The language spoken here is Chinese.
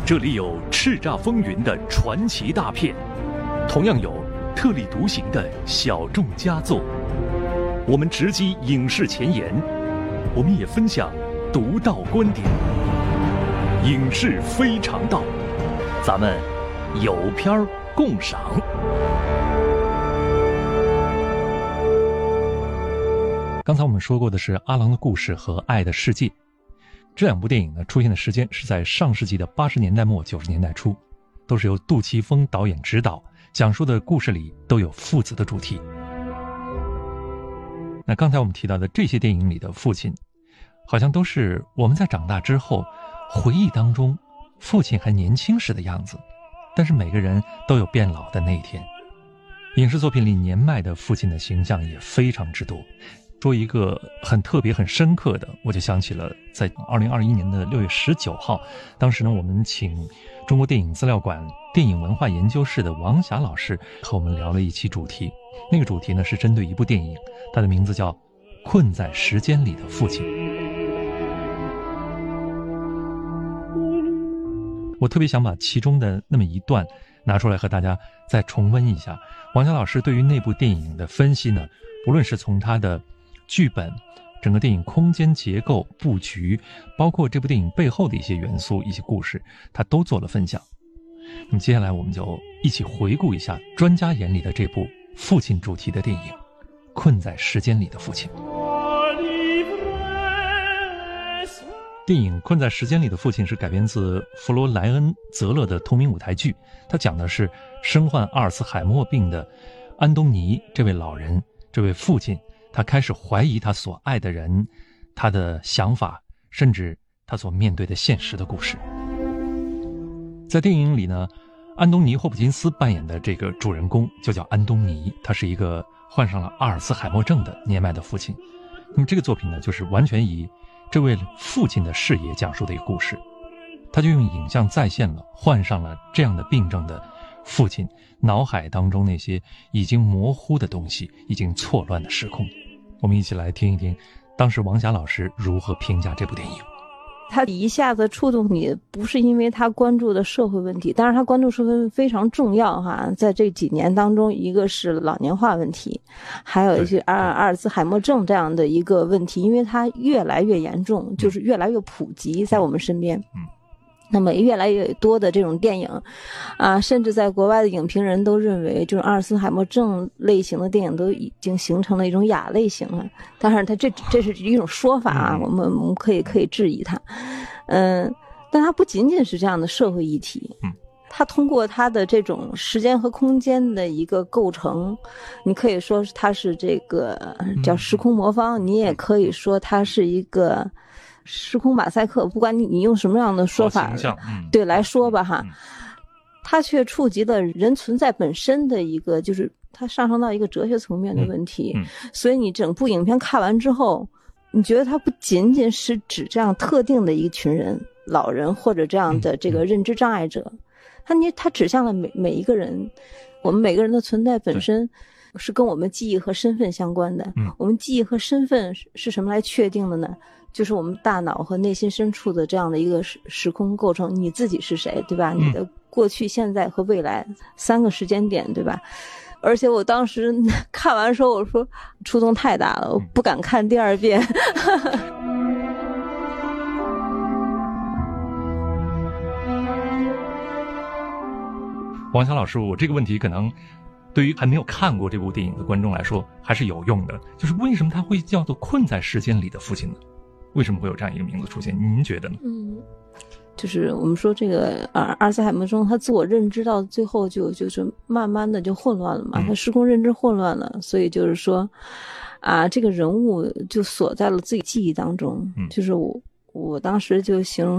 这里有叱咤风云的传奇大片，同样有特立独行的小众佳作。我们直击影视前沿，我们也分享独到观点。影视非常道，咱们有片儿共赏。刚才我们说过的是《阿郎的故事》和《爱的世界》，这两部电影呢出现的时间是在上世纪的80年代末90年代初，都是由杜琪峰导演执导，讲述的故事里都有父子的主题。那刚才我们提到的这些电影里的父亲，好像都是我们在长大之后回忆当中父亲还年轻时的样子，但是每个人都有变老的那一天。影视作品里年迈的父亲的形象也非常之多。说一个很特别很深刻的，我就想起了在2021年的6月19号，当时呢我们请中国电影资料馆电影文化研究室的王霞老师和我们聊了一期主题。那个主题呢是针对一部电影，它的名字叫《困在时间里的父亲》。我特别想把其中的那么一段拿出来和大家再重温一下。王霞老师对于那部电影的分析呢，无论是从他的剧本、整个电影空间结构、布局，包括这部电影背后的一些元素、一些故事，他都做了分享。那么接下来我们就一起回顾一下专家眼里的这部父亲主题的电影《困在时间里的父亲》。电影《困在时间里的父亲》是改编自弗罗莱恩·泽勒的同名舞台剧，它讲的是身患阿尔茨海默病的安东尼这位老人，这位父亲，他开始怀疑他所爱的人，他的想法，甚至他所面对的现实的故事。在电影里呢，安东尼·霍普金斯扮演的这个主人公就叫安东尼，他是一个患上了阿尔茨海默症的年迈的父亲。那么这个作品呢，就是完全以这位父亲的视野讲述的一个故事，他就用影像再现了患上了这样的病症的父亲脑海当中那些已经模糊的东西，已经错乱的时空。我们一起来听一听当时王霞老师如何评价这部电影。 他一下子触动你，不是因为他关注的社会问题，当然他关注社会问题非常重要哈。在这几年当中，一个是老年化问题，还有一些阿尔茨海默症这样的一个问题，因为它越来越严重，就是越来越普及在我们身边。那么越来越多的这种电影甚至在国外的影评人都认为，这种阿尔茨海默症类型的电影都已经形成了一种亚类型了。当然它这是一种说法我们可以质疑它。但它不仅仅是这样的社会议题，它通过它的这种时间和空间的一个构成，你可以说它是这个叫时空魔方，你也可以说它是一个时空马赛克，不管你用什么样的说法对来说吧哈，它却触及了人存在本身的一个，就是它上升到一个哲学层面的问题。所以你整部影片看完之后，你觉得它不仅仅是指这样特定的一群人，老人或者这样的这个认知障碍者，它指向了每一个人。我们每个人的存在本身是跟我们记忆和身份相关的。我们记忆和身份是什么来确定的呢？就是我们大脑和内心深处的这样的一个时空构成，你自己是谁，对吧？你的过去、现在和未来3个时间点，对吧？而且我当时看完的时候，我说触动太大了，我不敢看第2遍。 王霞老师，我这个问题可能对于还没有看过这部电影的观众来说还是有用的，就是为什么它会叫做困在时间里的父亲呢？为什么会有这样一个名字出现？您觉得呢？ 就是我们说这个阿尔茨海默症，他自我认知到最后就是慢慢的就混乱了嘛，他时空认知混乱了，所以就是说这个人物就锁在了自己记忆当中。就是我当时就形容